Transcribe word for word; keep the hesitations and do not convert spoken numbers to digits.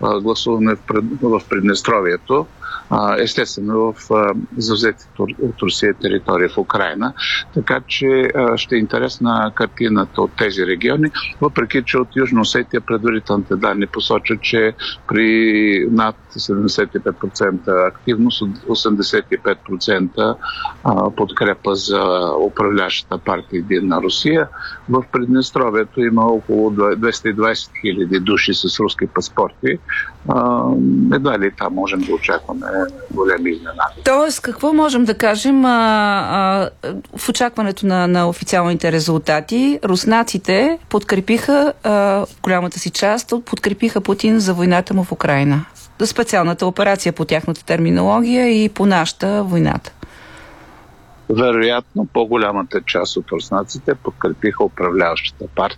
гласуване в, пред, в Приднестровието, естествено в завзети от Русия територия в Украйна. Така че ще е интересна картината от тези региони, въпреки че от Южна Осетия предварителните данни посочат, че при над седемдесет и пет процента активност, осемдесет и пет процента подкрепа за управляващата партия Единна Русия. В Приднестровието има около двеста и двадесет хиляди души с руски паспорти. Едва ли там можем да очакваме големи изненади. Тоест, какво можем да кажем а, а, в очакването на, на официалните резултати? Руснаците подкрепиха, а, в голямата си част, подкрепиха Путин за войната му в Украйна. За специалната операция по тяхната терминология и по нашата войната. Вероятно, по-голямата част от руснаците подкрепиха управляващата партия.